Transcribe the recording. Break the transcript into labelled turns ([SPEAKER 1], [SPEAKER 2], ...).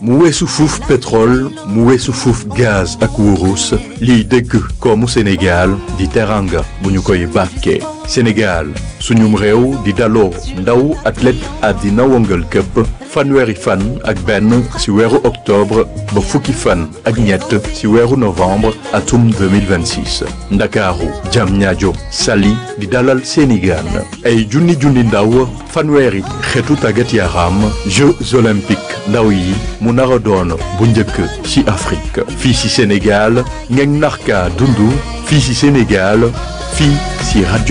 [SPEAKER 1] mu weesu fuuf pétrole mu weesu fuuf gaz ak wurus liy dëgg koomu Sénégal di teranga bu ñu koy bàkkee Sénégal suñum réew di daloo ndaw athlète àddina wëngal këpp fanweeri fan ak benn ci weeru octobre ba fukki fan ak ñett ci weeru novembre atum 2026 ndakaaru Diamniadio Saly di dalal seeni gaan ay junni ndaw fanweeri xeetu tàggat yaram Jeux olympiques ndaw yi mu nar a doon bu njëkk ci Afrique fii ci Sénégal ngeen narka dundu fii ci Sénégal fii ci rajo